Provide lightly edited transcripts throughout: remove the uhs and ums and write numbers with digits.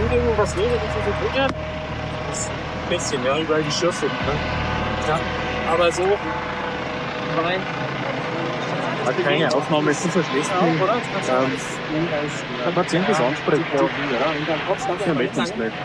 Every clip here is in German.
irgendwas Negatives zu tun hat? Ein bisschen, ja, überall die Schürfe. Ne? Ja, aber so. Nein. Hat keine Aufnahme zu verschließen. Der Patient ist ansprechbar. Wir melden uns gleich.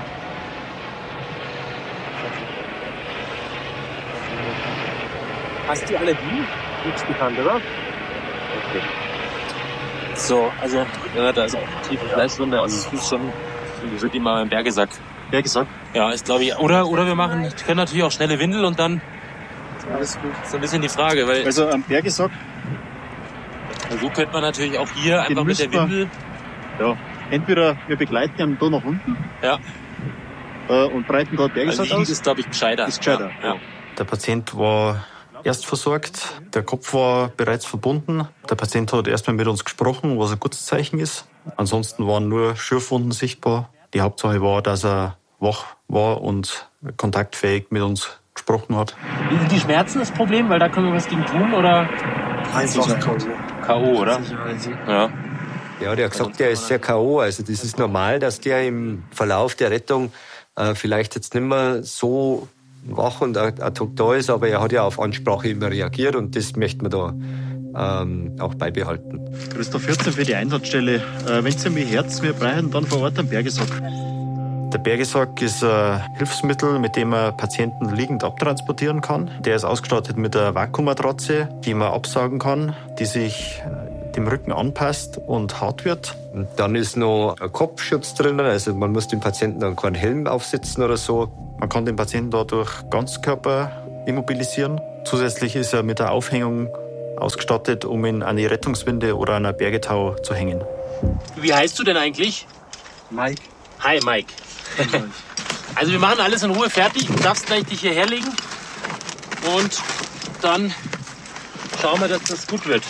Hast du Allergie? Nichts bekannt, oder? Okay. So, also, ja, da ist auch eine tiefe Fleischwunde, also es ist schon, ich würde ihn mal im Bergesack. Bergesack? Ja, ich glaube, oder wir können natürlich auch schnelle Windel und dann, alles gut. So ein bisschen die Frage, weil. Also am Bergesack. So könnte man natürlich auch hier einfach mit der Windel. Ja, entweder wir begleiten ihn da nach unten. Ja. Und breiten dort Bergesack also aus. Das ist, glaube ich, gescheiter. Ist gescheiter, ja. Der Patient war erst versorgt, der Kopf war bereits verbunden. Der Patient hat erstmal mit uns gesprochen, was ein gutes Zeichen ist. Ansonsten waren nur Schürfwunden sichtbar. Die Hauptsache war, dass er wach war und kontaktfähig mit uns gesprochen hat. Sind die Schmerzen das Problem? Weil da können wir was gegen tun, oder? Einfach K.O., oder? Ja. Ja, der hat gesagt, der ist sehr K.O. Also das ist normal, dass der im Verlauf der Rettung vielleicht jetzt nicht mehr so wach und ad hoc da ist, aber er hat ja auf Ansprache immer reagiert und das möchte man da auch beibehalten. Christoph 14 für die Einsatzstelle. Wenn Sie mir Herz, wir brauchen dann vor Ort einen Bergesack. Der Bergesack ist ein Hilfsmittel, mit dem man Patienten liegend abtransportieren kann. Der ist ausgestattet mit einer Vakuummatratze, die man absaugen kann, die sich dem Rücken anpasst und hart wird. Und dann ist noch ein Kopfschutz drinnen, also man muss dem Patienten dann keinen Helm aufsetzen oder so. Man kann den Patienten dadurch Ganzkörper immobilisieren. Zusätzlich ist er mit der Aufhängung ausgestattet, um ihn an die Rettungswinde oder an einer Bergetau zu hängen. Wie heißt du denn eigentlich? Mike. Hi, Mike. Also wir machen alles in Ruhe fertig. Du darfst gleich dich hierher legen. Und dann schauen wir, dass das gut wird.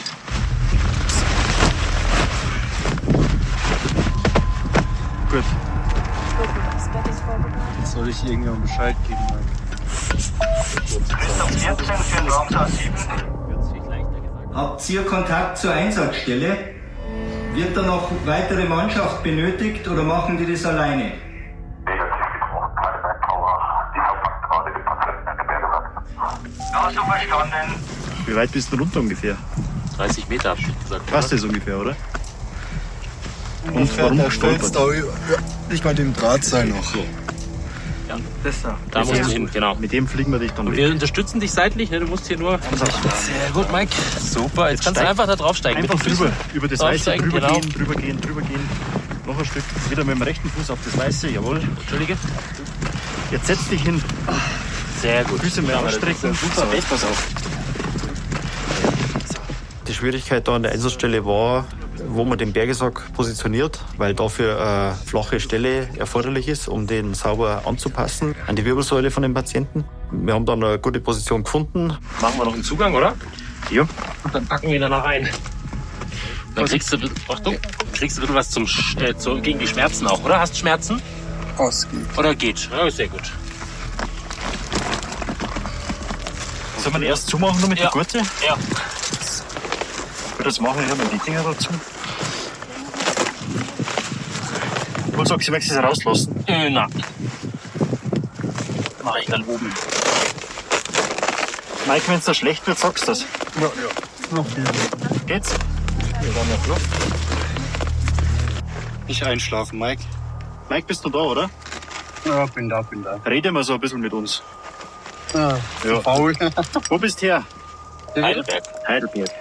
Gut. Soll ich irgendjemandem Bescheid geben? Christoph 14 für den Raumstar 7. Habt ihr Kontakt zur Einsatzstelle? Wird da noch weitere Mannschaft benötigt oder machen die das alleine? Ja, so verstanden. Wie weit bist du runter ungefähr? 30 Meter, hab ich gesagt. Passt das ungefähr, oder? Ungefähr, warum der gestolpert? stellst da nicht mal dem Drahtseil noch. Ja. Das da. Da musst du hin, genau. Mit dem fliegen wir dich dann Und weg. wir unterstützen dich seitlich, ne? Du musst hier nur. Sehr gut, Mike. Super. Jetzt kannst du einfach da draufsteigen. Einfach mit den Füßen. über das Weiße Draufsteigen, drüber gehen. Noch ein Stück. Wieder mit dem rechten Fuß auf das Weiße, jawohl. Entschuldige. Jetzt setz dich hin. Sehr gut. Füße mehr ausstrecken. Super, So, jetzt pass auf. Die Schwierigkeit da an der Einsatzstelle war, wo man den Bergesack positioniert, weil dafür eine flache Stelle erforderlich ist, um den sauber anzupassen an die Wirbelsäule von dem Patienten. Wir haben dann eine gute Position gefunden. Machen wir noch einen Zugang, oder? Ja. Und dann packen wir ihn danach ein. Dann kriegst du, Achtung, kriegst du ein bisschen was gegen die Schmerzen auch, oder? Hast du Schmerzen? Ausgeht. Oder geht? Ja, sehr gut. Sollen wir erst zumachen damit die Gurte? Ja. Das machen wir mit die Dinger dazu. Und sagst du, möchtest du es rauslassen? Na. Mach ich dann oben. Mike, wenn es da schlecht wird, sagst du das. Ja. Noch Geht's? Wir waren noch Luft. Nicht einschlafen, Mike. Mike, bist du da, oder? Ja, bin da. Rede mal so ein bisschen mit uns. Ja. Faul. Wo bist du her? Heidelberg. Heidelberg.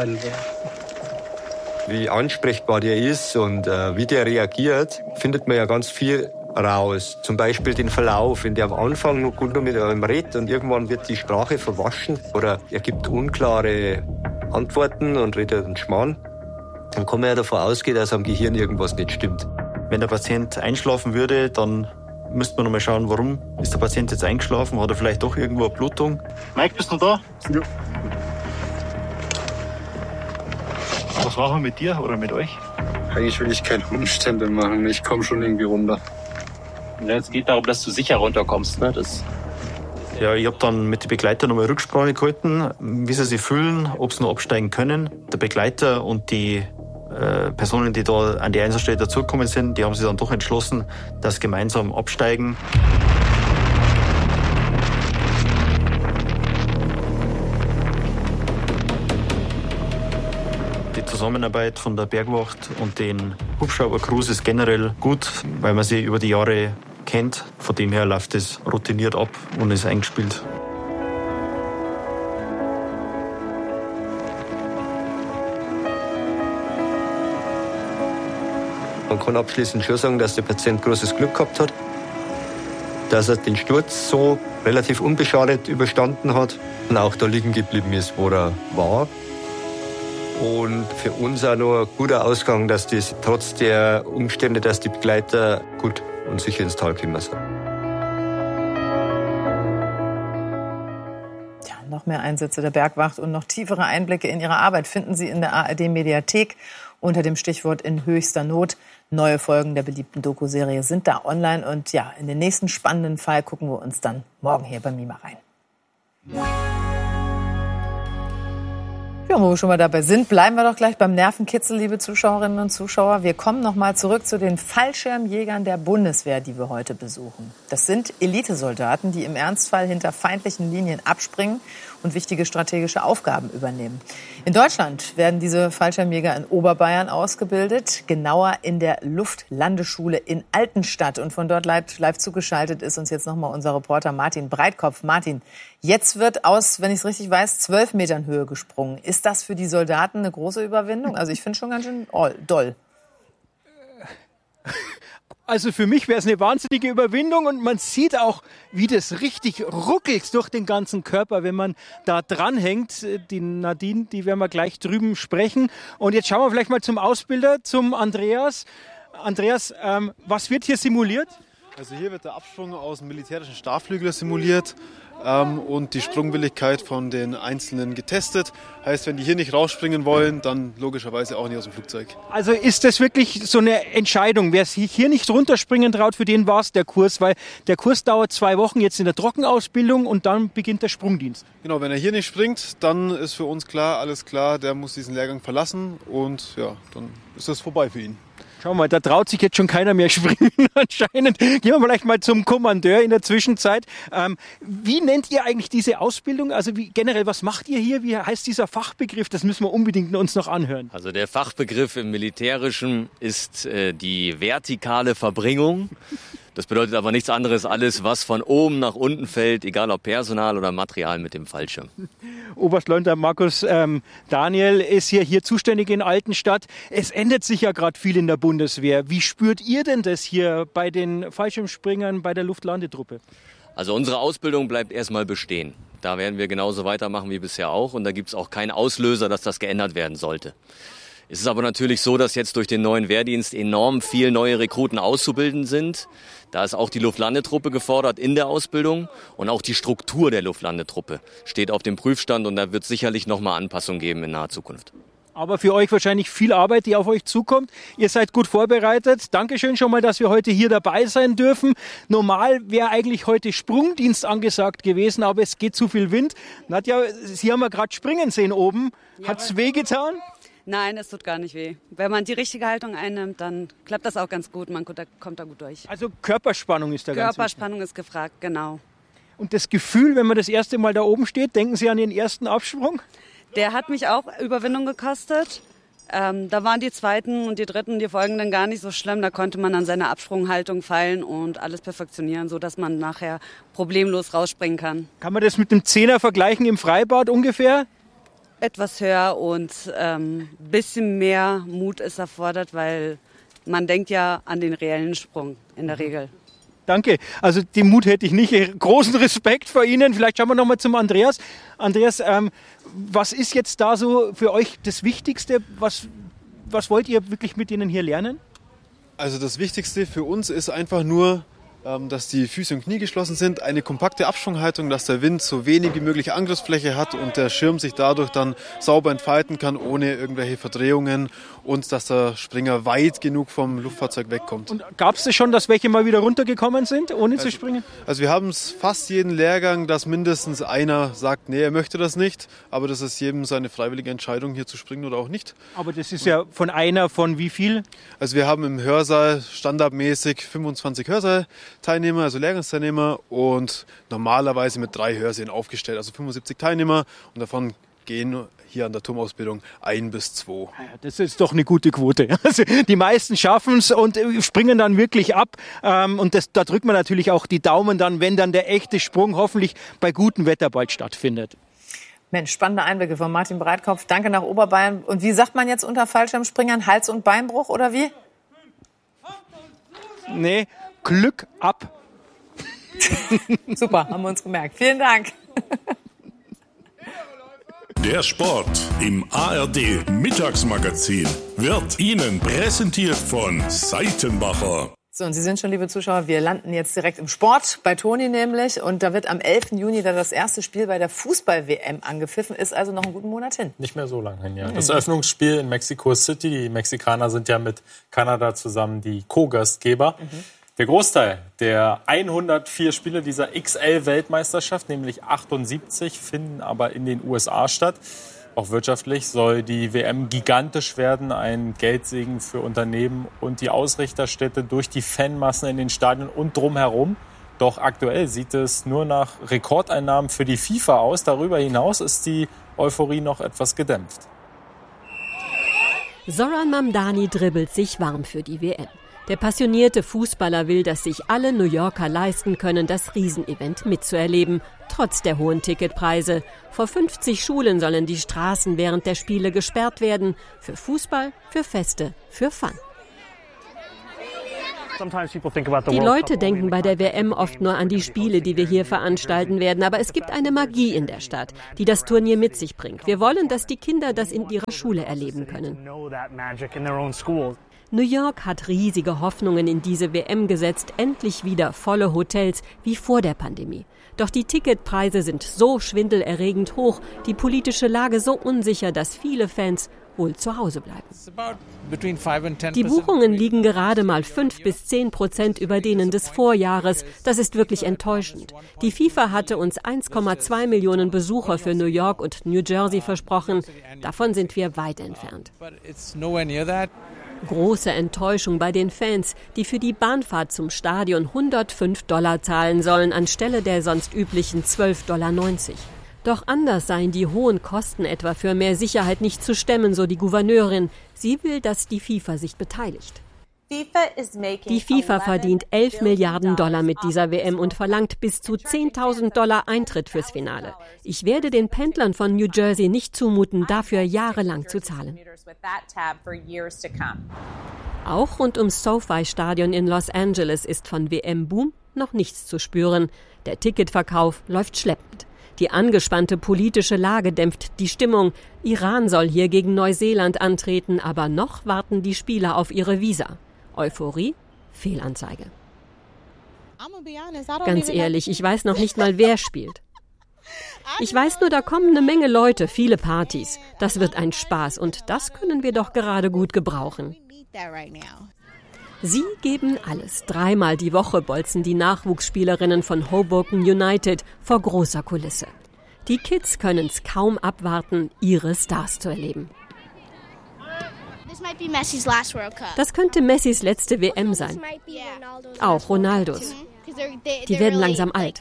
Wie ansprechbar der ist und wie der reagiert, findet man ja ganz viel raus. Zum Beispiel den Verlauf, wenn der am Anfang noch gut mit einem redet und irgendwann wird die Sprache verwaschen oder er gibt unklare Antworten und redet einen Schmarrn, dann kann man ja davon ausgehen, dass am Gehirn irgendwas nicht stimmt. Wenn der Patient einschlafen würde, dann müsste man noch mal schauen, warum ist der Patient jetzt eingeschlafen? Hat er vielleicht doch irgendwo eine Blutung? Mike, bist du da? Ja. Was machen wir mit dir oder mit euch? Eigentlich will ich keine Umstände machen. Ich komme schon irgendwie runter. Ja, es geht darum, dass du sicher runterkommst. Ne? Ja, ich habe dann mit den Begleitern nochmal Rücksprache gehalten, wie sie sich fühlen, ob sie noch absteigen können. Der Begleiter und die Personen, die da an die Einsatzstelle dazugekommen sind, die haben sich dann doch entschlossen, dass gemeinsam absteigen. Die Zusammenarbeit von der Bergwacht und den Hubschrauber-Crews ist generell gut, weil man sie über die Jahre kennt. Von dem her läuft es routiniert ab und ist eingespielt. Man kann abschließend schon sagen, dass der Patient großes Glück gehabt hat, dass er den Sturz so relativ unbeschadet überstanden hat und auch da liegen geblieben ist, wo er war. Und für uns auch noch ein guter Ausgang, dass das trotz der Umstände, dass die Begleiter gut und sicher ins Tal gekommen sind. Ja, noch mehr Einsätze der Bergwacht und noch tiefere Einblicke in ihre Arbeit finden Sie in der ARD-Mediathek unter dem Stichwort in höchster Not. Neue Folgen der beliebten Doku-Serie sind da online. Und ja, in den nächsten spannenden Fall gucken wir uns dann morgen hier bei Mima rein. Ja, wo wir schon mal dabei sind, bleiben wir doch gleich beim Nervenkitzel, liebe Zuschauerinnen und Zuschauer. Wir kommen noch mal zurück zu den Fallschirmjägern der Bundeswehr, die wir heute besuchen. Das sind Elitesoldaten, die im Ernstfall hinter feindlichen Linien abspringen und wichtige strategische Aufgaben übernehmen. In Deutschland werden diese Fallschirmjäger in Oberbayern ausgebildet, genauer in der Luftlandeschule in Altenstadt. Und von dort live zugeschaltet ist uns jetzt nochmal unser Reporter Martin Breitkopf. Martin, jetzt wird aus, wenn ich es richtig weiß, 12 Metern Höhe gesprungen. Ist das für die Soldaten eine große Überwindung? Also ich finde es schon ganz schön doll. Also für mich wäre es eine wahnsinnige Überwindung und man sieht auch, wie das richtig ruckelt durch den ganzen Körper, wenn man da dranhängt. Die Nadine, die werden wir gleich drüben sprechen. Und jetzt schauen wir vielleicht mal zum Ausbilder, zum Andreas. Andreas, was wird hier simuliert? Also hier wird der Absprung aus dem militärischen Starrflügel simuliert und die Sprungwilligkeit von den Einzelnen getestet. Heißt, wenn die hier nicht rausspringen wollen, dann logischerweise auch nicht aus dem Flugzeug. Also ist das wirklich so eine Entscheidung? Wer sich hier nicht runterspringen traut, für den war es der Kurs, weil der Kurs dauert 2 Wochen jetzt in der Trockenausbildung und dann beginnt der Sprungdienst. Genau, wenn er hier nicht springt, dann ist für uns klar, alles klar, der muss diesen Lehrgang verlassen und ja, dann ist das vorbei für ihn. Schau mal, da traut sich jetzt schon keiner mehr springen anscheinend. Gehen wir vielleicht mal zum Kommandeur in der Zwischenzeit. Wie nennt ihr eigentlich diese Ausbildung? Also generell, was macht ihr hier? Wie heißt dieser Fachbegriff? Das müssen wir unbedingt uns noch anhören. Also der Fachbegriff im Militärischen ist die vertikale Verbringung. Das bedeutet aber nichts anderes, alles, was von oben nach unten fällt, egal ob Personal oder Material mit dem Fallschirm. Oberstleutnant Markus Daniel ist hier zuständig in Altenstadt. Es ändert sich ja gerade viel in der Bundeswehr. Wie spürt ihr denn das hier bei den Fallschirmspringern, bei der Luftlandetruppe? Also unsere Ausbildung bleibt erstmal bestehen. Da werden wir genauso weitermachen wie bisher auch. Und da gibt es auch keinen Auslöser, dass das geändert werden sollte. Es ist aber natürlich so, dass jetzt durch den neuen Wehrdienst enorm viel neue Rekruten auszubilden sind. Da ist auch die Luftlandetruppe gefordert in der Ausbildung und auch die Struktur der Luftlandetruppe steht auf dem Prüfstand und da wird sicherlich nochmal Anpassungen geben in naher Zukunft. Aber für euch wahrscheinlich viel Arbeit, die auf euch zukommt. Ihr seid gut vorbereitet. Dankeschön schon mal, dass wir heute hier dabei sein dürfen. Normal wäre eigentlich heute Sprungdienst angesagt gewesen, aber es geht zu viel Wind. Nadja, Sie haben ja gerade springen sehen oben. Hat's wehgetan? Nein, es tut gar nicht weh. Wenn man die richtige Haltung einnimmt, dann klappt das auch ganz gut. Man kommt da gut durch. Also Körperspannung ist da ganz wichtig. Körperspannung ist gefragt, genau. Und das Gefühl, wenn man das erste Mal da oben steht, denken Sie an den ersten Absprung? Der hat mich auch Überwindung gekostet. Da waren die zweiten und die dritten, die folgenden gar nicht so schlimm. Da konnte man an seiner Absprunghaltung feilen und alles perfektionieren, sodass man nachher problemlos rausspringen kann. Kann man das mit dem Zehner vergleichen im Freibad ungefähr? Etwas höher und bisschen mehr Mut ist erfordert, weil man denkt ja an den reellen Sprung in der Regel. Danke. Also den Mut hätte ich nicht. Großen Respekt vor Ihnen. Vielleicht schauen wir noch mal zum Andreas. Andreas, was ist jetzt da so für euch das Wichtigste? Was wollt ihr wirklich mit denen hier lernen? Also das Wichtigste für uns ist einfach nur, dass die Füße und Knie geschlossen sind, eine kompakte Abschwunghaltung, dass der Wind so wenig wie möglich Angriffsfläche hat und der Schirm sich dadurch dann sauber entfalten kann, ohne irgendwelche Verdrehungen und dass der Springer weit genug vom Luftfahrzeug wegkommt. Und gab es schon, dass welche mal wieder runtergekommen sind, ohne zu springen? Also wir haben es fast jeden Lehrgang, dass mindestens einer sagt, nee, er möchte das nicht, aber das ist jedem seine freiwillige Entscheidung, hier zu springen oder auch nicht. Aber das ist ja von einer von wie viel? Also wir haben im Hörsaal standardmäßig 25 Hörsaal-Teilnehmer, also Lehrgangsteilnehmer und normalerweise mit 3 Hörsälen aufgestellt, also 75 Teilnehmer und davon gehen hier an der Turmausbildung 1 bis 2. Das ist doch eine gute Quote. Also die meisten schaffen es und springen dann wirklich ab. Und da drückt man natürlich auch die Daumen dann, wenn dann der echte Sprung hoffentlich bei gutem Wetter bald stattfindet. Mensch, spannende Einblicke von Martin Breitkopf. Danke nach Oberbayern. Und wie sagt man jetzt unter Fallschirmspringern? Hals- und Beinbruch oder wie? Nee, Glück ab. Super, haben wir uns gemerkt. Vielen Dank. Der Sport im ARD Mittagsmagazin wird Ihnen präsentiert von Seitenbacher. So, und Sie sind schon, liebe Zuschauer, wir landen jetzt direkt im Sport, bei Toni nämlich. Und da wird am 11. Juni dann das erste Spiel bei der Fußball-WM angepfiffen. Ist also noch einen guten Monat hin. Nicht mehr so lange hin, ja. Das Eröffnungsspiel in Mexico City. Die Mexikaner sind ja mit Kanada zusammen die Co-Gastgeber. Der Großteil der 104 Spiele dieser XL-Weltmeisterschaft, nämlich 78, finden aber in den USA statt. Auch wirtschaftlich soll die WM gigantisch werden, ein Geldsegen für Unternehmen und die Ausrichterstädte durch die Fanmassen in den Stadien und drumherum. Doch aktuell sieht es nur nach Rekordeinnahmen für die FIFA aus. Darüber hinaus ist die Euphorie noch etwas gedämpft. Zoran Mamdani dribbelt sich warm für die WM. Der passionierte Fußballer will, dass sich alle New Yorker leisten können, das Riesenevent mitzuerleben, trotz der hohen Ticketpreise. Vor 50 Schulen sollen die Straßen während der Spiele gesperrt werden. Für Fußball, für Feste, für Fun. Die Leute denken bei der WM oft nur an die Spiele, die wir hier veranstalten werden. Aber es gibt eine Magie in der Stadt, die das Turnier mit sich bringt. Wir wollen, dass die Kinder das in ihrer Schule erleben können. New York hat riesige Hoffnungen in diese WM gesetzt, endlich wieder volle Hotels wie vor der Pandemie. Doch die Ticketpreise sind so schwindelerregend hoch, die politische Lage so unsicher, dass viele Fans wohl zu Hause bleiben. Die Buchungen liegen gerade mal 5-10% über denen des Vorjahres. Das ist wirklich enttäuschend. Die FIFA hatte uns 1,2 Millionen Besucher für New York und New Jersey versprochen. Davon sind wir weit entfernt. Große Enttäuschung bei den Fans, die für die Bahnfahrt zum Stadion $105 zahlen sollen, anstelle der sonst üblichen $12,90. Doch anders seien die hohen Kosten etwa für mehr Sicherheit nicht zu stemmen, so die Gouverneurin. Sie will, dass die FIFA sich beteiligt. Die FIFA verdient $11 Milliarden mit dieser WM und verlangt bis zu $10.000 Eintritt fürs Finale. Ich werde den Pendlern von New Jersey nicht zumuten, dafür jahrelang zu zahlen. Auch rund ums SoFi-Stadion in Los Angeles ist von WM-Boom noch nichts zu spüren. Der Ticketverkauf läuft schleppend. Die angespannte politische Lage dämpft die Stimmung. Iran soll hier gegen Neuseeland antreten, aber noch warten die Spieler auf ihre Visa. Euphorie, Fehlanzeige. Ganz ehrlich, ich weiß noch nicht mal, wer spielt. Ich weiß nur, da kommen eine Menge Leute, viele Partys. Das wird ein Spaß und das können wir doch gerade gut gebrauchen. Sie geben alles. 3-mal die Woche bolzen die Nachwuchsspielerinnen von Hoboken United vor großer Kulisse. Die Kids können es kaum abwarten, ihre Stars zu erleben. Das könnte Messis letzte WM sein. Auch Ronaldos. Die werden langsam alt.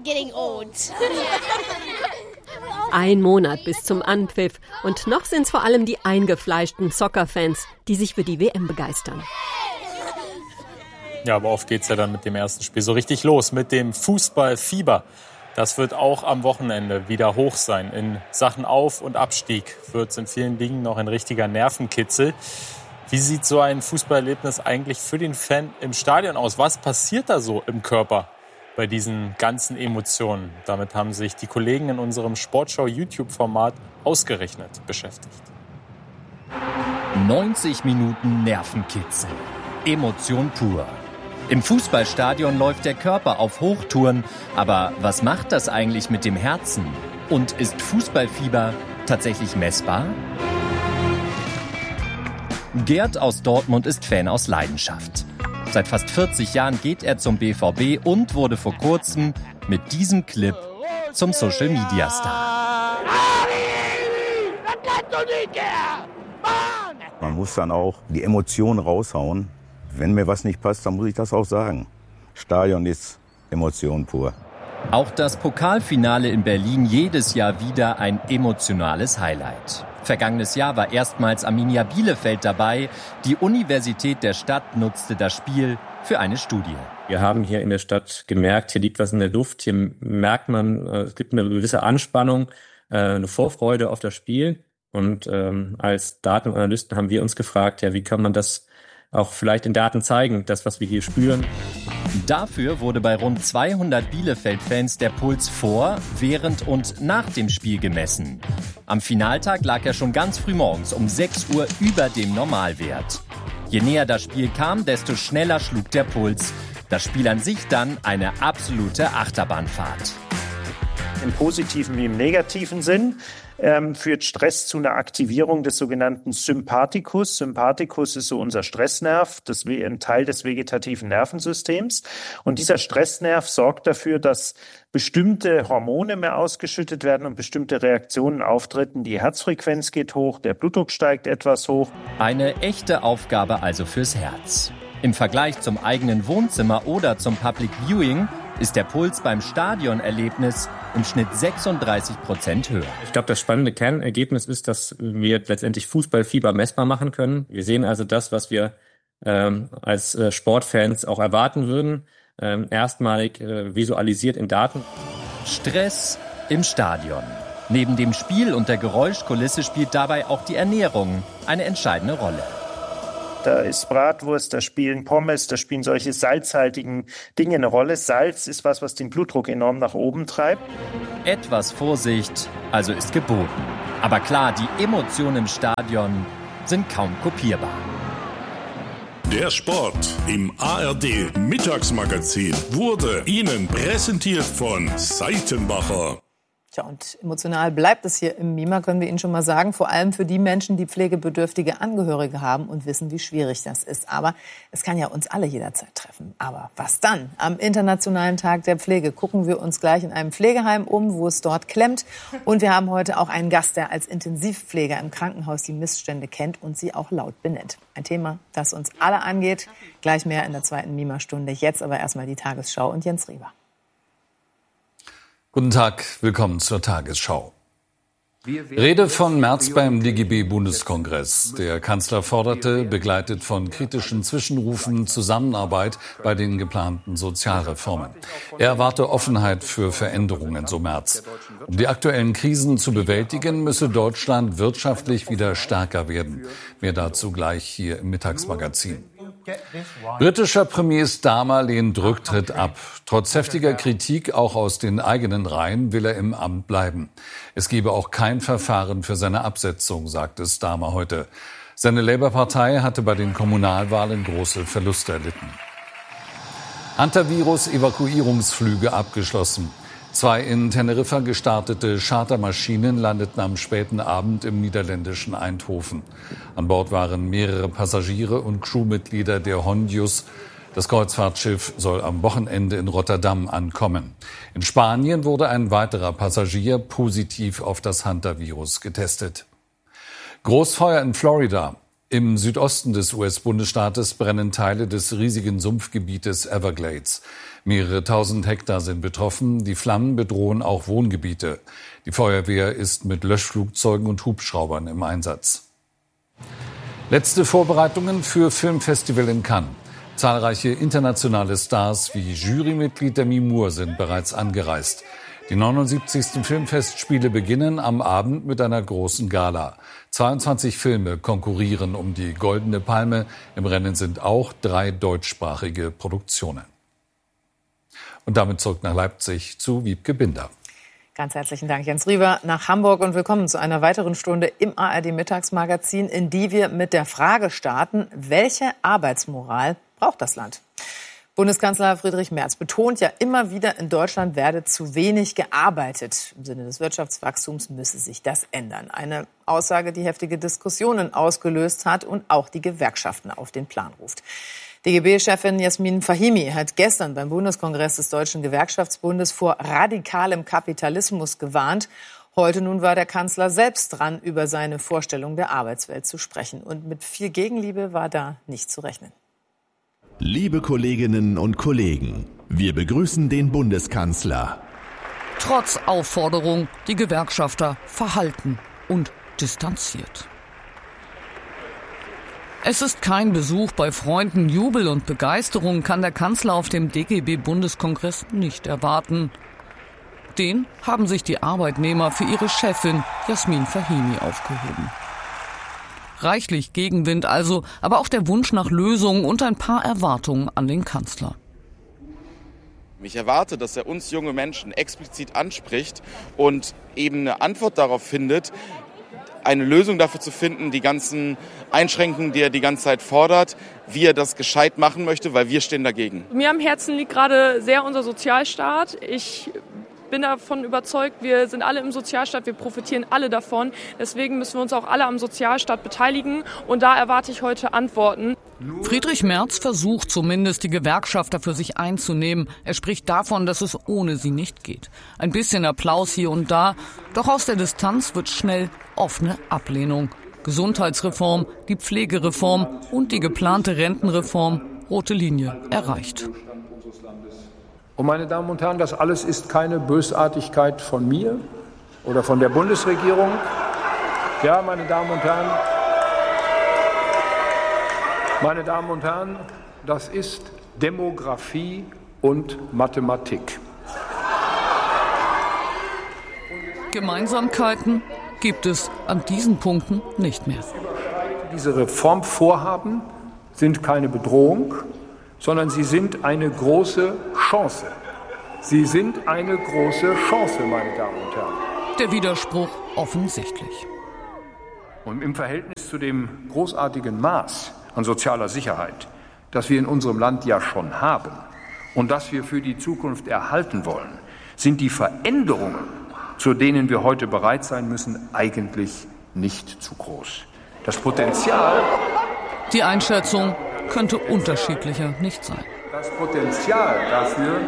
Ein Monat bis zum Anpfiff. Und noch sind es vor allem die eingefleischten Soccer-Fans, die sich für die WM begeistern. Ja, aber oft geht's ja dann mit dem ersten Spiel so richtig los, mit dem Fußballfieber. Das wird auch am Wochenende wieder hoch sein. In Sachen Auf- und Abstieg wird es in vielen Dingen noch ein richtiger Nervenkitzel. Wie sieht so ein Fußballerlebnis eigentlich für den Fan im Stadion aus? Was passiert da so im Körper bei diesen ganzen Emotionen? Damit haben sich die Kollegen in unserem Sportschau-YouTube-Format ausgerechnet beschäftigt. 90 Minuten Nervenkitzel. Emotion pur. Im Fußballstadion läuft der Körper auf Hochtouren. Aber was macht das eigentlich mit dem Herzen? Und ist Fußballfieber tatsächlich messbar? Gerd aus Dortmund ist Fan aus Leidenschaft. Seit fast 40 Jahren geht er zum BVB und wurde vor kurzem mit diesem Clip zum Social-Media-Star. Man muss dann auch die Emotionen raushauen. Wenn mir was nicht passt, dann muss ich das auch sagen. Stadion ist Emotion pur. Auch das Pokalfinale in Berlin jedes Jahr wieder ein emotionales Highlight. Vergangenes Jahr war erstmals Arminia Bielefeld dabei. Die Universität der Stadt nutzte das Spiel für eine Studie. Wir haben hier in der Stadt gemerkt, hier liegt was in der Luft. Hier merkt man, es gibt eine gewisse Anspannung, eine Vorfreude auf das Spiel. Und als Daten- und Analysten haben wir uns gefragt, ja, wie kann man das auch vielleicht in Daten zeigen, das, was wir hier spüren. Dafür wurde bei rund 200 Bielefeld-Fans der Puls vor, während und nach dem Spiel gemessen. Am Finaltag lag er schon ganz früh morgens um 6 Uhr über dem Normalwert. Je näher das Spiel kam, desto schneller schlug der Puls. Das Spiel an sich dann eine absolute Achterbahnfahrt. Im positiven wie im negativen Sinn führt Stress zu einer Aktivierung des sogenannten Sympathikus. Sympathikus ist so unser Stressnerv, ein Teil des vegetativen Nervensystems. Und dieser Stressnerv sorgt dafür, dass bestimmte Hormone mehr ausgeschüttet werden und bestimmte Reaktionen auftreten. Die Herzfrequenz geht hoch, der Blutdruck steigt etwas hoch. Eine echte Aufgabe also fürs Herz. Im Vergleich zum eigenen Wohnzimmer oder zum Public Viewing ist der Puls beim Stadionerlebnis im Schnitt 36% höher. Ich glaube, das spannende Kernergebnis ist, dass wir letztendlich Fußballfieber messbar machen können. Wir sehen also das, was wir als Sportfans auch erwarten würden, erstmalig visualisiert in Daten. Stress im Stadion. Neben dem Spiel und der Geräuschkulisse spielt dabei auch die Ernährung eine entscheidende Rolle. Da ist Bratwurst, da spielen Pommes, da spielen solche salzhaltigen Dinge eine Rolle. Salz ist was den Blutdruck enorm nach oben treibt. Etwas Vorsicht also ist geboten. Aber klar, die Emotionen im Stadion sind kaum kopierbar. Der Sport im ARD Mittagsmagazin wurde Ihnen präsentiert von Seitenbacher. Tja, und emotional bleibt es hier im MIMA, können wir Ihnen schon mal sagen. Vor allem für die Menschen, die pflegebedürftige Angehörige haben und wissen, wie schwierig das ist. Aber es kann ja uns alle jederzeit treffen. Aber was dann? Am Internationalen Tag der Pflege gucken wir uns gleich in einem Pflegeheim um, wo es dort klemmt. Und wir haben heute auch einen Gast, der als Intensivpfleger im Krankenhaus die Missstände kennt und sie auch laut benennt. Ein Thema, das uns alle angeht. Gleich mehr in der zweiten MIMA-Stunde. Jetzt aber erstmal die Tagesschau und Jens Rieber. Guten Tag, willkommen zur Tagesschau. Rede von Merz beim DGB-Bundeskongress. Der Kanzler forderte, begleitet von kritischen Zwischenrufen, Zusammenarbeit bei den geplanten Sozialreformen. Er erwarte Offenheit für Veränderungen, so Merz. Um die aktuellen Krisen zu bewältigen, müsse Deutschland wirtschaftlich wieder stärker werden. Mehr dazu gleich hier im Mittagsmagazin. Britischer Premier Starmer lehnt Rücktritt ab. Trotz heftiger Kritik, auch aus den eigenen Reihen, will er im Amt bleiben. Es gebe auch kein Verfahren für seine Absetzung, sagte Starmer heute. Seine Labour-Partei hatte bei den Kommunalwahlen große Verluste erlitten. Hantavirus-Evakuierungsflüge abgeschlossen. 2 in Teneriffa gestartete Chartermaschinen landeten am späten Abend im niederländischen Eindhoven. An Bord waren mehrere Passagiere und Crewmitglieder der Hondius. Das Kreuzfahrtschiff soll am Wochenende in Rotterdam ankommen. In Spanien wurde ein weiterer Passagier positiv auf das Hantavirus getestet. Großfeuer in Florida. Im Südosten des US-Bundesstaates brennen Teile des riesigen Sumpfgebietes Everglades. Mehrere tausend Hektar sind betroffen. Die Flammen bedrohen auch Wohngebiete. Die Feuerwehr ist mit Löschflugzeugen und Hubschraubern im Einsatz. Letzte Vorbereitungen für Filmfestival in Cannes. Zahlreiche internationale Stars wie Jurymitglied der Mimour sind bereits angereist. Die 79. Filmfestspiele beginnen am Abend mit einer großen Gala. 22 Filme konkurrieren um die Goldene Palme. Im Rennen sind auch 3 deutschsprachige Produktionen. Und damit zurück nach Leipzig zu Wiebke Binder. Ganz herzlichen Dank, Jens Rieber, nach Hamburg und willkommen zu einer weiteren Stunde im ARD-Mittagsmagazin, in die wir mit der Frage starten, welche Arbeitsmoral braucht das Land? Bundeskanzler Friedrich Merz betont ja immer wieder, in Deutschland werde zu wenig gearbeitet. Im Sinne des Wirtschaftswachstums müsse sich das ändern. Eine Aussage, die heftige Diskussionen ausgelöst hat und auch die Gewerkschaften auf den Plan ruft. DGB-Chefin Jasmin Fahimi hat gestern beim Bundeskongress des Deutschen Gewerkschaftsbundes vor radikalem Kapitalismus gewarnt. Heute nun war der Kanzler selbst dran, über seine Vorstellung der Arbeitswelt zu sprechen. Und mit viel Gegenliebe war da nicht zu rechnen. Liebe Kolleginnen und Kollegen, wir begrüßen den Bundeskanzler. Trotz Aufforderung, die Gewerkschafter verhalten und distanziert. Es ist kein Besuch bei Freunden. Jubel und Begeisterung kann der Kanzler auf dem DGB-Bundeskongress nicht erwarten. Den haben sich die Arbeitnehmer für ihre Chefin Jasmin Fahimi aufgehoben. Reichlich Gegenwind also, aber auch der Wunsch nach Lösungen und ein paar Erwartungen an den Kanzler. Ich erwarte, dass er uns junge Menschen explizit anspricht und eben eine Antwort darauf findet, eine Lösung dafür zu finden, die ganzen Einschränkungen, die er die ganze Zeit fordert, wie er das gescheit machen möchte, weil wir stehen dagegen. Mir am Herzen liegt gerade sehr unser Sozialstaat. Ich bin davon überzeugt, wir sind alle im Sozialstaat, wir profitieren alle davon. Deswegen müssen wir uns auch alle am Sozialstaat beteiligen und da erwarte ich heute Antworten. Friedrich Merz versucht zumindest, die Gewerkschafter für sich einzunehmen. Er spricht davon, dass es ohne sie nicht geht. Ein bisschen Applaus hier und da, doch aus der Distanz wird schnell offene Ablehnung. Gesundheitsreform, die Pflegereform und die geplante Rentenreform, rote Linie erreicht. Und meine Damen und Herren, das alles ist keine Bösartigkeit von mir oder von der Bundesregierung. Ja, meine Damen und Herren, das ist Demografie und Mathematik. Gemeinsamkeiten gibt es an diesen Punkten nicht mehr. Diese Reformvorhaben sind keine Bedrohung, sondern sie sind eine große Chance. Sie sind eine große Chance, meine Damen und Herren. Der Widerspruch offensichtlich. Und im Verhältnis zu dem großartigen Maß an sozialer Sicherheit, das wir in unserem Land ja schon haben und das wir für die Zukunft erhalten wollen, sind die Veränderungen, zu denen wir heute bereit sein müssen, eigentlich nicht zu groß. Das Potenzial... Die Einschätzung könnte unterschiedlicher nicht sein. Das Potenzial dafür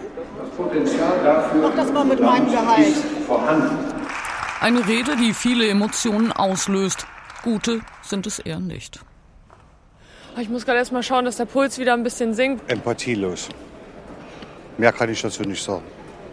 Auch das mal mit meinem Gehalt. ist vorhanden. Eine Rede, die viele Emotionen auslöst. Gute sind es eher nicht. Ich muss gerade erst mal schauen, dass der Puls wieder ein bisschen sinkt. Empathielos. Mehr kann ich dazu nicht sagen.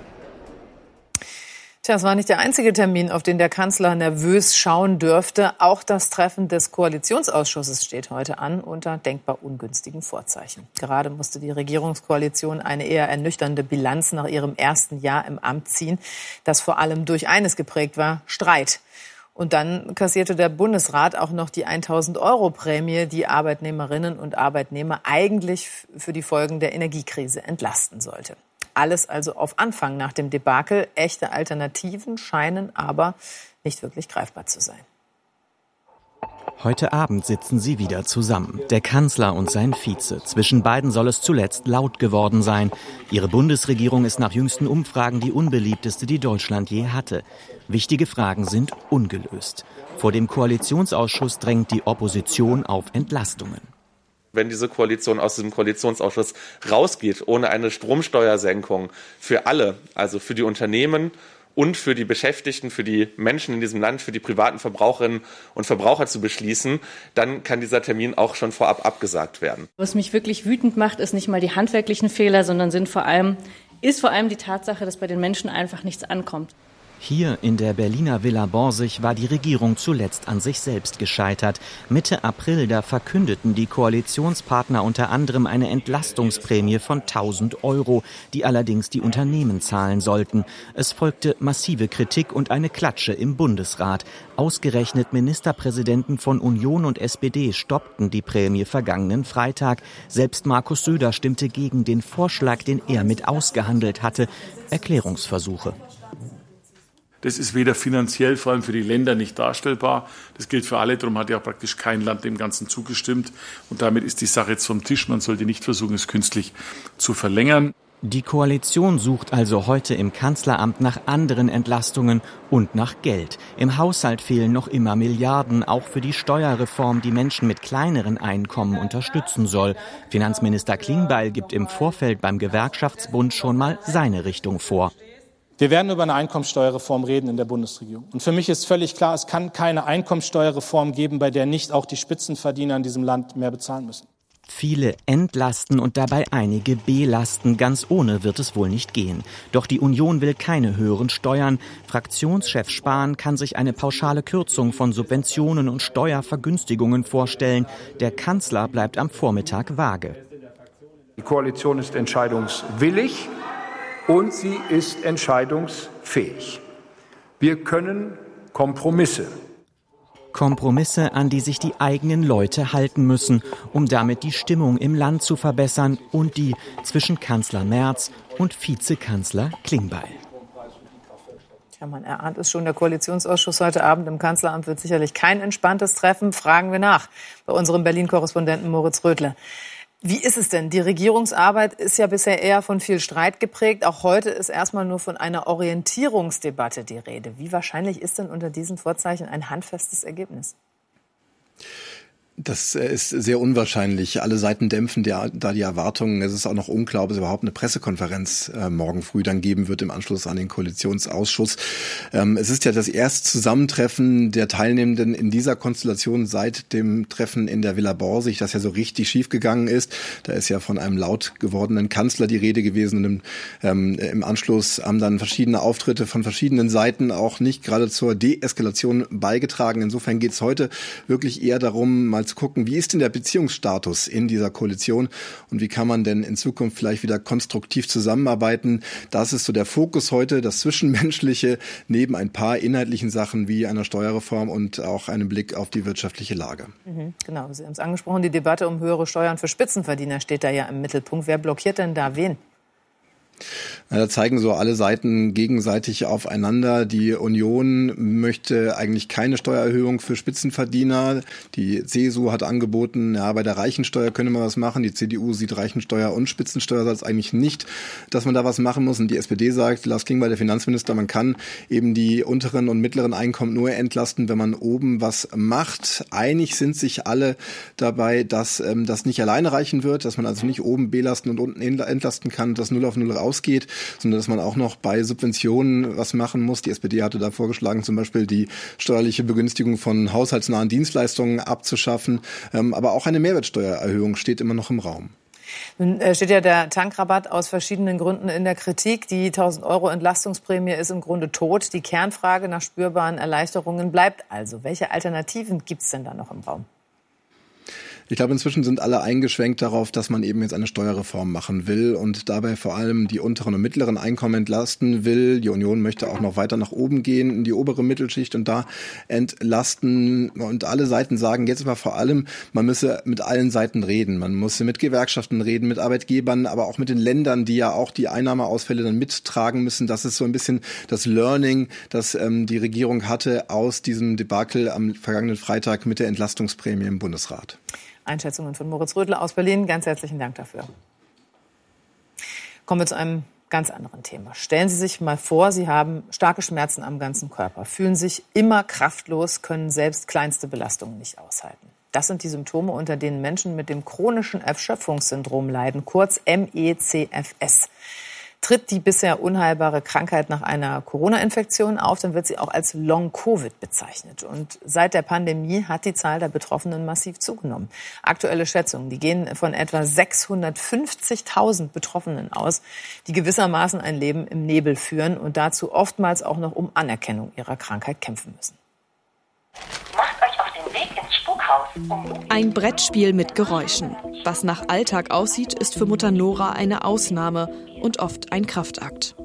Tja, es war nicht der einzige Termin, auf den der Kanzler nervös schauen dürfte. Auch das Treffen des Koalitionsausschusses steht heute an, unter denkbar ungünstigen Vorzeichen. Gerade musste die Regierungskoalition eine eher ernüchternde Bilanz nach ihrem ersten Jahr im Amt ziehen, das vor allem durch eines geprägt war: Streit. Und dann kassierte der Bundesrat auch noch die 1.000-Euro-Prämie, die Arbeitnehmerinnen und Arbeitnehmer eigentlich für die Folgen der Energiekrise entlasten sollte. Alles also auf Anfang nach dem Debakel. Echte Alternativen scheinen aber nicht wirklich greifbar zu sein. Heute Abend sitzen sie wieder zusammen, der Kanzler und sein Vize. Zwischen beiden soll es zuletzt laut geworden sein. Ihre Bundesregierung ist nach jüngsten Umfragen die unbeliebteste, die Deutschland je hatte. Wichtige Fragen sind ungelöst. Vor dem Koalitionsausschuss drängt die Opposition auf Entlastungen. Wenn diese Koalition aus diesem Koalitionsausschuss rausgeht, ohne eine Stromsteuersenkung für alle, also für die Unternehmen und für die Beschäftigten, für die Menschen in diesem Land, für die privaten Verbraucherinnen und Verbraucher zu beschließen, dann kann dieser Termin auch schon vorab abgesagt werden. Was mich wirklich wütend macht, ist nicht mal die handwerklichen Fehler, sondern ist vor allem die Tatsache, dass bei den Menschen einfach nichts ankommt. Hier in der Berliner Villa Borsig war die Regierung zuletzt an sich selbst gescheitert. Mitte April, da verkündeten die Koalitionspartner unter anderem eine Entlastungsprämie von 1.000 Euro, die allerdings die Unternehmen zahlen sollten. Es folgte massive Kritik und eine Klatsche im Bundesrat. Ausgerechnet Ministerpräsidenten von Union und SPD stoppten die Prämie vergangenen Freitag. Selbst Markus Söder stimmte gegen den Vorschlag, den er mit ausgehandelt hatte. Erklärungsversuche. Das ist weder finanziell, vor allem für die Länder, nicht darstellbar. Das gilt für alle, darum hat ja auch praktisch kein Land dem Ganzen zugestimmt. Und damit ist die Sache jetzt vom Tisch. Man sollte nicht versuchen, es künstlich zu verlängern. Die Koalition sucht also heute im Kanzleramt nach anderen Entlastungen und nach Geld. Im Haushalt fehlen noch immer Milliarden, auch für die Steuerreform, die Menschen mit kleineren Einkommen unterstützen soll. Finanzminister Klingbeil gibt im Vorfeld beim Gewerkschaftsbund schon mal seine Richtung vor. Wir werden über eine Einkommensteuerreform reden in der Bundesregierung. Und für mich ist völlig klar, es kann keine Einkommensteuerreform geben, bei der nicht auch die Spitzenverdiener in diesem Land mehr bezahlen müssen. Viele entlasten und dabei einige belasten. Ganz ohne wird es wohl nicht gehen. Doch die Union will keine höheren Steuern. Fraktionschef Spahn kann sich eine pauschale Kürzung von Subventionen und Steuervergünstigungen vorstellen. Der Kanzler bleibt am Vormittag vage. Die Koalition ist entscheidungswillig und sie ist entscheidungsfähig. Wir können Kompromisse, an die sich die eigenen Leute halten müssen, um damit die Stimmung im Land zu verbessern und die zwischen Kanzler Merz und Vizekanzler Klingbeil. Ja, man erahnt es schon, der Koalitionsausschuss heute Abend im Kanzleramt wird sicherlich kein entspanntes Treffen. Fragen wir nach bei unserem Berlin-Korrespondenten Moritz Rödle. Wie ist es denn? Die Regierungsarbeit ist ja bisher eher von viel Streit geprägt. Auch heute ist erstmal nur von einer Orientierungsdebatte die Rede. Wie wahrscheinlich ist denn unter diesen Vorzeichen ein handfestes Ergebnis? Das ist sehr unwahrscheinlich. Alle Seiten dämpfen da die Erwartungen. Es ist auch noch unklar, ob es überhaupt eine Pressekonferenz morgen früh dann geben wird im Anschluss an den Koalitionsausschuss. Es ist ja das erste Zusammentreffen der Teilnehmenden in dieser Konstellation seit dem Treffen in der Villa Borsig, das ja so richtig schiefgegangen ist. Da ist ja von einem laut gewordenen Kanzler die Rede gewesen. Und im Anschluss haben dann verschiedene Auftritte von verschiedenen Seiten auch nicht gerade zur Deeskalation beigetragen. Insofern geht es heute wirklich eher darum, mal zu gucken, wie ist denn der Beziehungsstatus in dieser Koalition und wie kann man denn in Zukunft vielleicht wieder konstruktiv zusammenarbeiten. Das ist so der Fokus heute, das Zwischenmenschliche, neben ein paar inhaltlichen Sachen wie einer Steuerreform und auch einem Blick auf die wirtschaftliche Lage. Genau, Sie haben es angesprochen, die Debatte um höhere Steuern für Spitzenverdiener steht da ja im Mittelpunkt. Wer blockiert denn da wen? Da zeigen so alle Seiten gegenseitig aufeinander. Die Union möchte eigentlich keine Steuererhöhung für Spitzenverdiener. Die CSU hat angeboten, ja, bei der Reichensteuer könne man was machen. Die CDU sieht Reichensteuer und Spitzensteuersatz eigentlich nicht, dass man da was machen muss. Und die SPD sagt, Lars Klingbeil, der Finanzminister, man kann eben die unteren und mittleren Einkommen nur entlasten, wenn man oben was macht. Einig sind sich alle dabei, dass das nicht alleine reichen wird, dass man also nicht oben belasten und unten entlasten kann, dass 0 auf 0 ausgeht, sondern dass man auch noch bei Subventionen was machen muss. Die SPD hatte da vorgeschlagen, zum Beispiel die steuerliche Begünstigung von haushaltsnahen Dienstleistungen abzuschaffen. Aber auch eine Mehrwertsteuererhöhung steht immer noch im Raum. Nun steht ja der Tankrabatt aus verschiedenen Gründen in der Kritik. Die 1.000 € Entlastungsprämie ist im Grunde tot. Die Kernfrage nach spürbaren Erleichterungen bleibt also. Welche Alternativen gibt es denn da noch im Raum? Ich glaube, inzwischen sind alle eingeschwenkt darauf, dass man eben jetzt eine Steuerreform machen will und dabei vor allem die unteren und mittleren Einkommen entlasten will. Die Union möchte auch noch weiter nach oben gehen in die obere Mittelschicht und da entlasten. Und alle Seiten sagen jetzt aber vor allem, man müsse mit allen Seiten reden. Man muss mit Gewerkschaften reden, mit Arbeitgebern, aber auch mit den Ländern, die ja auch die Einnahmeausfälle dann mittragen müssen. Das ist so ein bisschen das Learning, das die Regierung hatte aus diesem Debakel am vergangenen Freitag mit der Entlastungsprämie im Bundesrat. Einschätzungen von Moritz Rödle aus Berlin. Ganz herzlichen Dank dafür. Kommen wir zu einem ganz anderen Thema. Stellen Sie sich mal vor, Sie haben starke Schmerzen am ganzen Körper, fühlen sich immer kraftlos, können selbst kleinste Belastungen nicht aushalten. Das sind die Symptome, unter denen Menschen mit dem chronischen Erschöpfungssyndrom leiden, kurz MECFS. Tritt die bisher unheilbare Krankheit nach einer Corona-Infektion auf, dann wird sie auch als Long-Covid bezeichnet. Und seit der Pandemie hat die Zahl der Betroffenen massiv zugenommen. Aktuelle Schätzungen, die gehen von etwa 650.000 Betroffenen aus, die gewissermaßen ein Leben im Nebel führen und dazu oftmals auch noch um Anerkennung ihrer Krankheit kämpfen müssen. Macht euch auf den Weg ins Spukhaus. Ein Brettspiel mit Geräuschen. Was nach Alltag aussieht, ist für Mutter Nora eine Ausnahme und oft ein Kraftakt.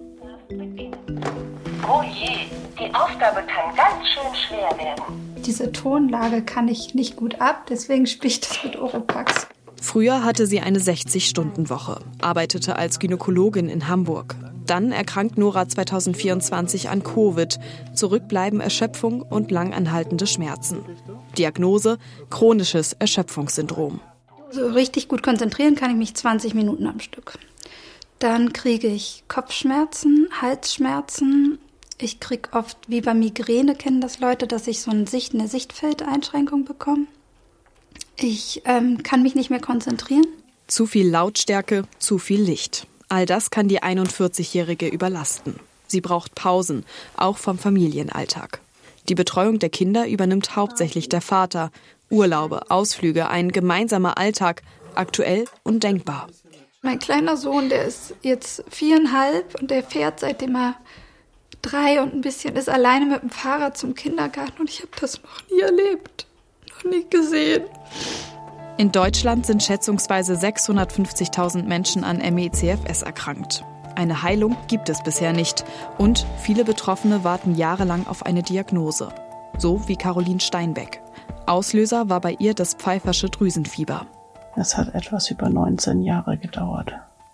Oh je, die Aufgabe kann ganz schön schwer werden. Diese Tonlage kann ich nicht gut ab, deswegen spiele ich das mit Oropax. Früher hatte sie eine 60-Stunden-Woche, arbeitete als Gynäkologin in Hamburg. Dann erkrankt Nora 2024 an Covid. Zurück bleiben Erschöpfung und langanhaltende Schmerzen. Diagnose: chronisches Erschöpfungssyndrom. So richtig gut konzentrieren kann ich mich 20 Minuten am Stück. Dann kriege ich Kopfschmerzen, Halsschmerzen. Ich kriege oft, wie bei Migräne, kennen das Leute, dass ich so eine Sichtfeldeinschränkung bekomme. Ich kann mich nicht mehr konzentrieren. Zu viel Lautstärke, zu viel Licht. All das kann die 41-Jährige überlasten. Sie braucht Pausen, auch vom Familienalltag. Die Betreuung der Kinder übernimmt hauptsächlich der Vater. Urlaube, Ausflüge, ein gemeinsamer Alltag, aktuell undenkbar. Mein kleiner Sohn, der ist jetzt 4,5 und der fährt, seitdem er 3 und ein bisschen ist, alleine mit dem Fahrrad zum Kindergarten. Und ich habe das noch nie erlebt, noch nie gesehen. In Deutschland sind schätzungsweise 650.000 Menschen an ME/CFS erkrankt. Eine Heilung gibt es bisher nicht. Und viele Betroffene warten jahrelang auf eine Diagnose. So wie Caroline Steinbeck. Auslöser war bei ihr das Pfeiffersche Drüsenfieber. Es hat etwas über 19 Jahre gedauert,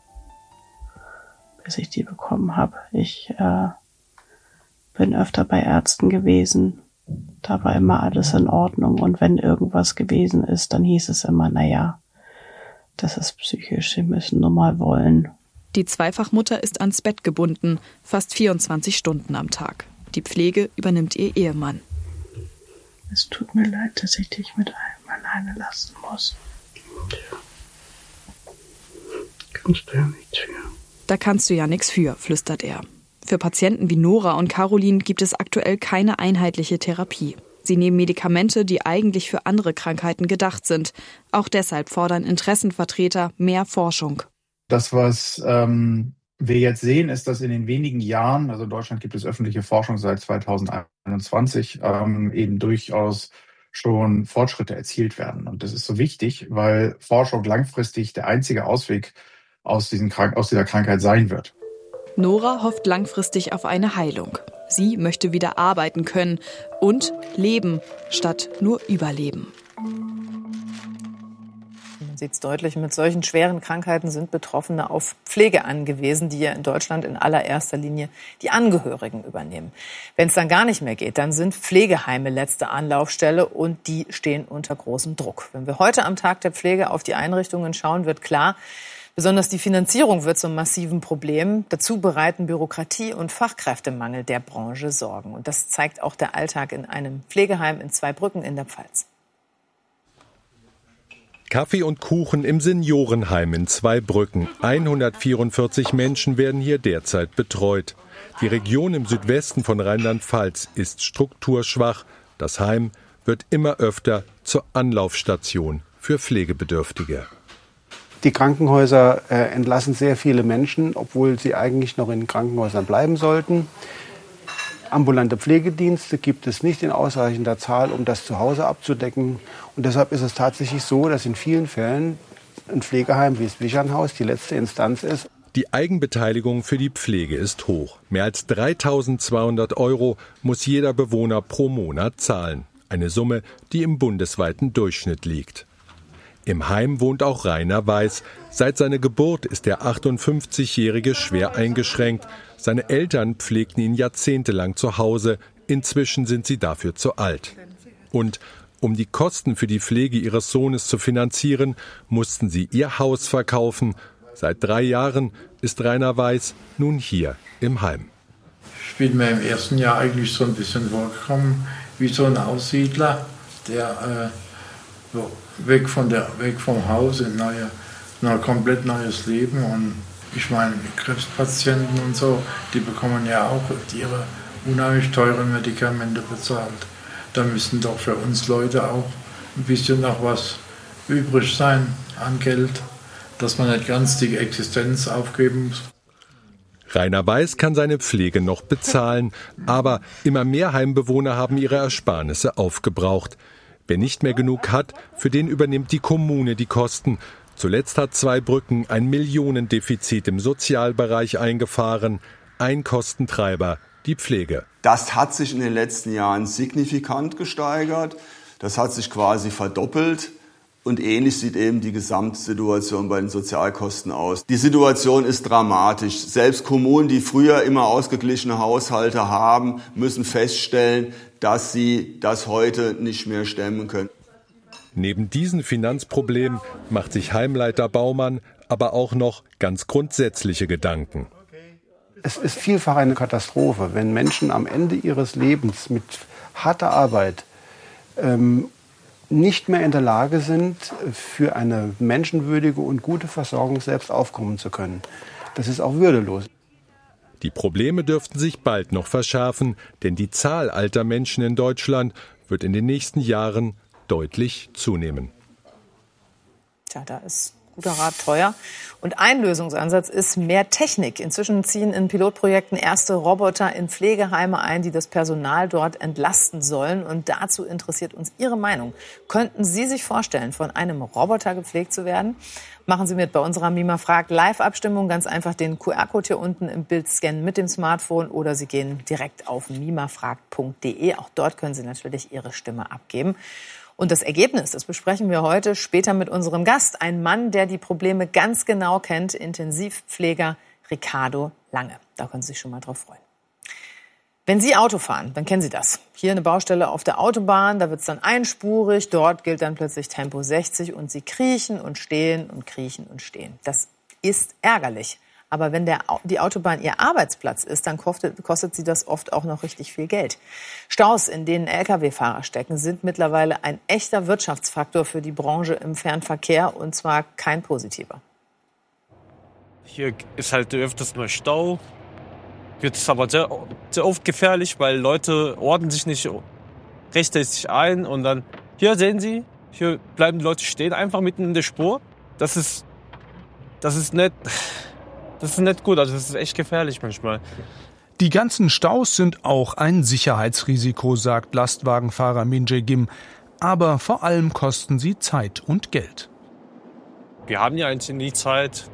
bis ich die bekommen habe. Ich bin öfter bei Ärzten gewesen. Da war immer alles in Ordnung. Und wenn irgendwas gewesen ist, dann hieß es immer, naja, das ist psychisch, Sie müssen nur mal wollen. Die Zweifachmutter ist ans Bett gebunden, fast 24 Stunden am Tag. Die Pflege übernimmt ihr Ehemann. Es tut mir leid, dass ich dich mit allem alleine lassen muss. Ja. Kannst du ja nichts für. Da kannst du ja nichts für, flüstert er. Für Patienten wie Nora und Caroline gibt es aktuell keine einheitliche Therapie. Sie nehmen Medikamente, die eigentlich für andere Krankheiten gedacht sind. Auch deshalb fordern Interessenvertreter mehr Forschung. Das, was wir jetzt sehen, ist, dass in den wenigen Jahren, also in Deutschland gibt es öffentliche Forschung seit 2021, eben durchaus schon Fortschritte erzielt werden. Und das ist so wichtig, weil Forschung langfristig der einzige Ausweg aus dieser Krankheit sein wird. Nora hofft langfristig auf eine Heilung. Sie möchte wieder arbeiten können und leben, statt nur überleben. Man sieht es deutlich, mit solchen schweren Krankheiten sind Betroffene auf Pflege angewiesen, die ja in Deutschland in allererster Linie die Angehörigen übernehmen. Wenn es dann gar nicht mehr geht, dann sind Pflegeheime letzte Anlaufstelle und die stehen unter großem Druck. Wenn wir heute am Tag der Pflege auf die Einrichtungen schauen, wird klar, besonders die Finanzierung wird zum massiven Problem. Dazu bereiten Bürokratie und Fachkräftemangel der Branche Sorgen. Und das zeigt auch der Alltag in einem Pflegeheim in Zweibrücken in der Pfalz. Kaffee und Kuchen im Seniorenheim in Zweibrücken. 144 Menschen werden hier derzeit betreut. Die Region im Südwesten von Rheinland-Pfalz ist strukturschwach. Das Heim wird immer öfter zur Anlaufstation für Pflegebedürftige. Die Krankenhäuser entlassen sehr viele Menschen, obwohl sie eigentlich noch in Krankenhäusern bleiben sollten. Ambulante Pflegedienste gibt es nicht in ausreichender Zahl, um das zu Hause abzudecken. Und deshalb ist es tatsächlich so, dass in vielen Fällen ein Pflegeheim wie das Wichernhaus die letzte Instanz ist. Die Eigenbeteiligung für die Pflege ist hoch. Mehr als 3.200 € muss jeder Bewohner pro Monat zahlen. Eine Summe, die im bundesweiten Durchschnitt liegt. Im Heim wohnt auch Rainer Weiß. Seit seiner Geburt ist der 58-Jährige schwer eingeschränkt. Seine Eltern pflegten ihn jahrzehntelang zu Hause. Inzwischen sind sie dafür zu alt. Und um die Kosten für die Pflege ihres Sohnes zu finanzieren, mussten sie ihr Haus verkaufen. Seit 3 Jahren ist Rainer Weiß nun hier im Heim. Ich bin mir im ersten Jahr eigentlich so ein bisschen vorgekommen wie so ein Aussiedler, der weg vom Haus in ein komplett neues Leben. Und ich meine, Krebspatienten und so, die bekommen ja auch ihre unheimlich teuren Medikamente bezahlt. Da müssen doch für uns Leute auch ein bisschen noch was übrig sein an Geld, dass man nicht ganz die Existenz aufgeben muss. Rainer Weiß kann seine Pflege noch bezahlen, aber immer mehr Heimbewohner haben ihre Ersparnisse aufgebraucht. Wer nicht mehr genug hat, für den übernimmt die Kommune die Kosten. Zuletzt hat Zweibrücken ein Millionendefizit im Sozialbereich eingefahren. Ein Kostentreiber, die Pflege. Das hat sich in den letzten Jahren signifikant gesteigert. Das hat sich quasi verdoppelt. Und ähnlich sieht eben die Gesamtsituation bei den Sozialkosten aus. Die Situation ist dramatisch. Selbst Kommunen, die früher immer ausgeglichene Haushalte haben, müssen feststellen, dass sie das heute nicht mehr stemmen können. Neben diesen Finanzproblemen macht sich Heimleiter Baumann aber auch noch ganz grundsätzliche Gedanken. Es ist vielfach eine Katastrophe, wenn Menschen am Ende ihres Lebens mit harter Arbeit nicht mehr in der Lage sind, für eine menschenwürdige und gute Versorgung selbst aufkommen zu können. Das ist auch würdelos. Die Probleme dürften sich bald noch verschärfen, denn die Zahl alter Menschen in Deutschland wird in den nächsten Jahren deutlich zunehmen. Tja, da ist guter Rat teuer. Und ein Lösungsansatz ist mehr Technik. Inzwischen ziehen in Pilotprojekten erste Roboter in Pflegeheime ein, die das Personal dort entlasten sollen. Und dazu interessiert uns Ihre Meinung. Könnten Sie sich vorstellen, von einem Roboter gepflegt zu werden? Machen Sie mit bei unserer Mima fragt Live-Abstimmung. Ganz einfach den QR-Code hier unten im Bild scannen mit dem Smartphone oder Sie gehen direkt auf mimafragt.de. Auch dort können Sie natürlich Ihre Stimme abgeben. Und das Ergebnis, das besprechen wir heute später mit unserem Gast. Ein Mann, der die Probleme ganz genau kennt, Intensivpfleger Ricardo Lange. Da können Sie sich schon mal drauf freuen. Wenn Sie Auto fahren, dann kennen Sie das. Hier eine Baustelle auf der Autobahn, da wird es dann einspurig, dort gilt dann plötzlich Tempo 60 und Sie kriechen und stehen und kriechen und stehen. Das ist ärgerlich. Aber wenn die Autobahn Ihr Arbeitsplatz ist, dann kostet sie das oft auch noch richtig viel Geld. Staus, in denen Lkw-Fahrer stecken, sind mittlerweile ein echter Wirtschaftsfaktor für die Branche im Fernverkehr, und zwar kein positiver. Hier ist halt öfters mal Stau. Wird es aber sehr oft gefährlich, weil Leute ordnen sich nicht rechtzeitig ein. Und dann, hier sehen Sie, hier bleiben die Leute stehen, einfach mitten in der Spur. Das ist nicht gut, also das ist echt gefährlich manchmal. Die ganzen Staus sind auch ein Sicherheitsrisiko, sagt Lastwagenfahrer Minjae Kim. Aber vor allem kosten sie Zeit und Geld. Wir haben ja eigentlich nie Zeit.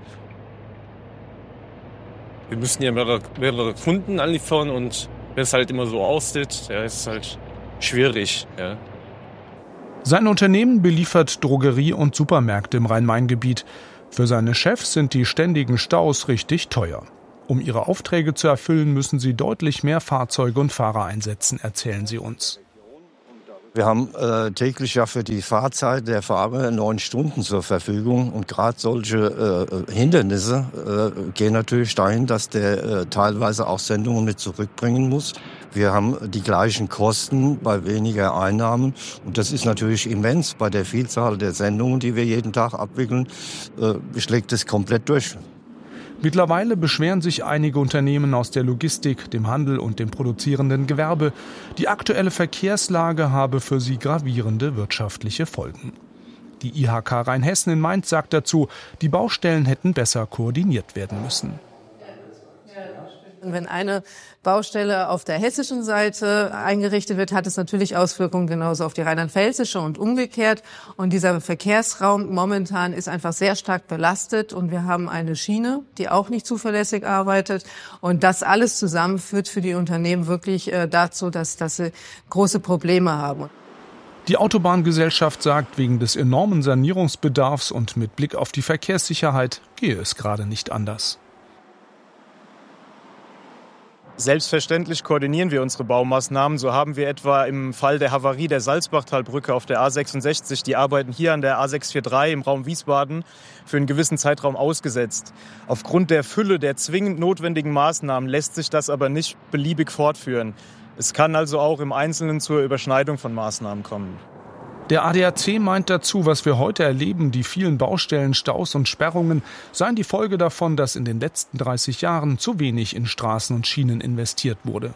Wir müssen ja mehrere Kunden anliefern und wenn es halt immer so aussieht, ja, ist es halt schwierig. Ja. Sein Unternehmen beliefert Drogerie- und Supermärkte im Rhein-Main-Gebiet. Für seine Chefs sind die ständigen Staus richtig teuer. Um ihre Aufträge zu erfüllen, müssen sie deutlich mehr Fahrzeuge und Fahrer einsetzen, erzählen sie uns. Wir haben täglich ja für die Fahrzeit der Fahrer 9 Stunden zur Verfügung. Und gerade solche Hindernisse gehen natürlich dahin, dass der teilweise auch Sendungen mit zurückbringen muss. Wir haben die gleichen Kosten bei weniger Einnahmen. Und das ist natürlich immens. Bei der Vielzahl der Sendungen, die wir jeden Tag abwickeln, schlägt es komplett durch. Mittlerweile beschweren sich einige Unternehmen aus der Logistik, dem Handel und dem produzierenden Gewerbe. Die aktuelle Verkehrslage habe für sie gravierende wirtschaftliche Folgen. Die IHK Rheinhessen in Mainz sagt dazu, die Baustellen hätten besser koordiniert werden müssen. Wenn eine Baustelle auf der hessischen Seite eingerichtet wird, hat es natürlich Auswirkungen genauso auf die rheinland-pfälzische und umgekehrt. Und dieser Verkehrsraum momentan ist einfach sehr stark belastet. Und wir haben eine Schiene, die auch nicht zuverlässig arbeitet. Und das alles zusammen führt für die Unternehmen wirklich dazu, dass sie große Probleme haben. Die Autobahngesellschaft sagt, wegen des enormen Sanierungsbedarfs und mit Blick auf die Verkehrssicherheit gehe es gerade nicht anders. Selbstverständlich koordinieren wir unsere Baumaßnahmen. So haben wir etwa im Fall der Havarie der Salzbachtalbrücke auf der A66 die Arbeiten hier an der A643 im Raum Wiesbaden für einen gewissen Zeitraum ausgesetzt. Aufgrund der Fülle der zwingend notwendigen Maßnahmen lässt sich das aber nicht beliebig fortführen. Es kann also auch im Einzelnen zur Überschneidung von Maßnahmen kommen. Der ADAC meint dazu, was wir heute erleben, die vielen Baustellen, Staus und Sperrungen, seien die Folge davon, dass in den letzten 30 Jahren zu wenig in Straßen und Schienen investiert wurde.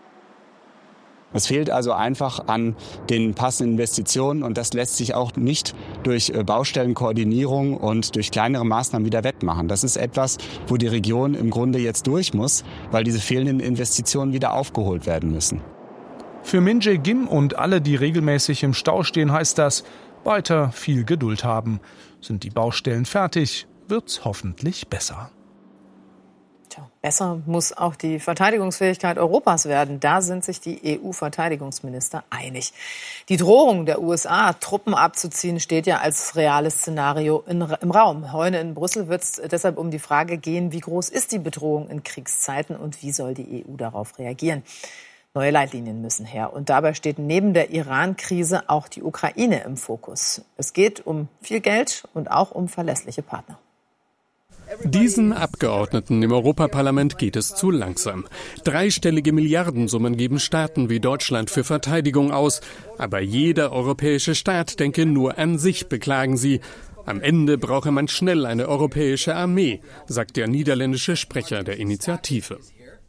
Es fehlt also einfach an den passenden Investitionen und das lässt sich auch nicht durch Baustellenkoordinierung und durch kleinere Maßnahmen wieder wettmachen. Das ist etwas, wo die Region im Grunde jetzt durch muss, weil diese fehlenden Investitionen wieder aufgeholt werden müssen. Für Minjae Kim und alle, die regelmäßig im Stau stehen, heißt das, weiter viel Geduld haben. Sind die Baustellen fertig, wird's hoffentlich besser. Tja, besser muss auch die Verteidigungsfähigkeit Europas werden. Da sind sich die EU-Verteidigungsminister einig. Die Drohung der USA, Truppen abzuziehen, steht ja als reales Szenario im Raum. Heute in Brüssel wird es deshalb um die Frage gehen, wie groß ist die Bedrohung in Kriegszeiten und wie soll die EU darauf reagieren. Neue Leitlinien müssen her. Und dabei steht neben der Iran-Krise auch die Ukraine im Fokus. Es geht um viel Geld und auch um verlässliche Partner. Diesen Abgeordneten im Europaparlament geht es zu langsam. Dreistellige Milliardensummen geben Staaten wie Deutschland für Verteidigung aus. Aber jeder europäische Staat denke nur an sich, beklagen sie. Am Ende brauche man schnell eine europäische Armee, sagt der niederländische Sprecher der Initiative.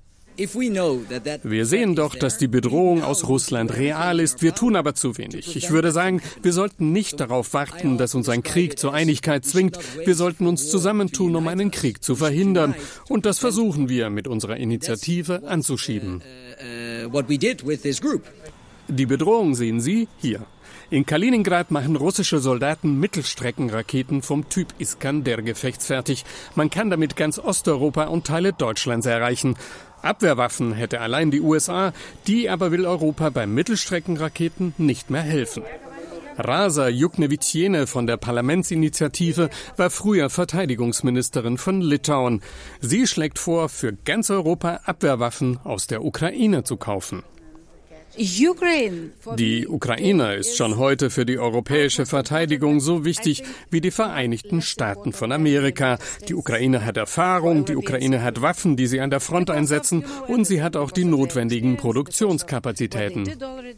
Wir sehen doch, dass die Bedrohung aus Russland real ist. Wir tun aber zu wenig. Ich würde sagen, wir sollten nicht darauf warten, dass uns ein Krieg zur Einigkeit zwingt. Wir sollten uns zusammentun, um einen Krieg zu verhindern. Und das versuchen wir mit unserer Initiative anzuschieben. Die Bedrohung sehen Sie hier. In Kaliningrad machen russische Soldaten Mittelstreckenraketen vom Typ Iskander gefechtsfertig. Man kann damit ganz Osteuropa und Teile Deutschlands erreichen. Abwehrwaffen hätte allein die USA, die aber will Europa bei Mittelstreckenraketen nicht mehr helfen. Rasa Juknevičienė von der Parlamentsinitiative war früher Verteidigungsministerin von Litauen. Sie schlägt vor, für ganz Europa Abwehrwaffen aus der Ukraine zu kaufen. Die Ukraine ist schon heute für die europäische Verteidigung so wichtig wie die Vereinigten Staaten von Amerika. Die Ukraine hat Erfahrung, die Ukraine hat Waffen, die sie an der Front einsetzen, und sie hat auch die notwendigen Produktionskapazitäten.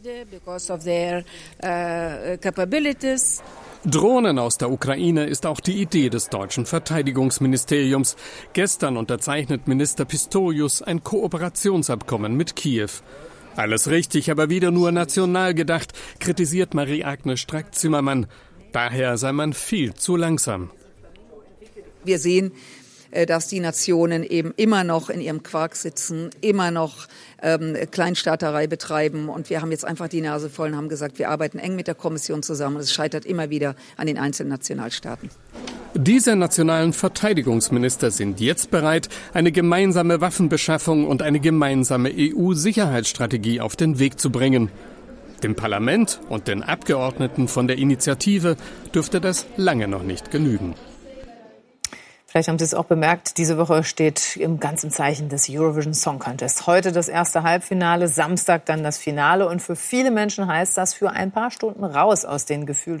Drohnen aus der Ukraine ist auch die Idee des deutschen Verteidigungsministeriums. Gestern unterzeichnet Minister Pistorius ein Kooperationsabkommen mit Kiew. Alles richtig, aber wieder nur national gedacht, kritisiert Marie-Agnes Strack-Zimmermann. Daher sei man viel zu langsam. Wir sehen, dass die Nationen eben immer noch in ihrem Quark sitzen, immer noch Kleinstaaterei betreiben. Und wir haben jetzt einfach die Nase voll und haben gesagt, wir arbeiten eng mit der Kommission zusammen. Es scheitert immer wieder an den einzelnen Nationalstaaten. Diese nationalen Verteidigungsminister sind jetzt bereit, eine gemeinsame Waffenbeschaffung und eine gemeinsame EU-Sicherheitsstrategie auf den Weg zu bringen. Dem Parlament und den Abgeordneten von der Initiative dürfte das lange noch nicht genügen. Vielleicht haben Sie es auch bemerkt, diese Woche steht im ganzen Zeichen des Eurovision Song Contest. Heute das erste Halbfinale, Samstag dann das Finale. Und für viele Menschen heißt das für ein paar Stunden raus aus den Gefühlen